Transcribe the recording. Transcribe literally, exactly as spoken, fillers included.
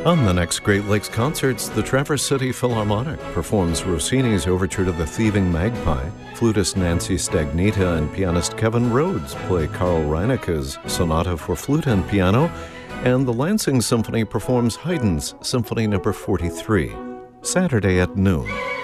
On the next Great Lakes Concerts, the Traverse City Philharmonic performs Rossini's Overture to the Thieving Magpie. Flutist Nancy Stagnita and pianist Kevin Rhodes play Karl Reineke's Sonata for Flute and Piano, and the Lansing Symphony performs Haydn's Symphony Number forty-three, Saturday at noon.